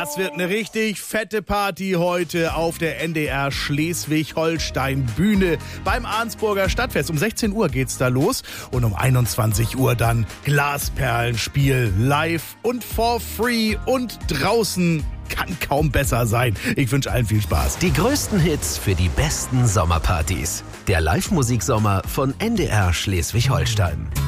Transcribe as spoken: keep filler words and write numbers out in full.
Das wird eine richtig fette Party heute auf der N D R Schleswig-Holstein Bühne beim Arnsburger Stadtfest. Um sechzehn Uhr geht's da los und um einundzwanzig Uhr dann Glasperlenspiel live und for free und draußen. Kann kaum besser sein. Ich wünsche allen viel Spaß. Die größten Hits für die besten Sommerpartys. Der Live-Musik-Sommer von N D R Schleswig-Holstein.